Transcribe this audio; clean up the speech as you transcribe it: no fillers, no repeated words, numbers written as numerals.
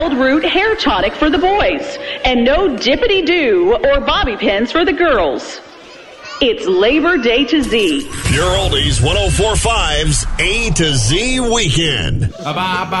Root hair tonic for the boys, and no dippity-doo or bobby pins for the girls. It's Labor Day to Z. Pure Oldies 104.5's A to Z Weekend.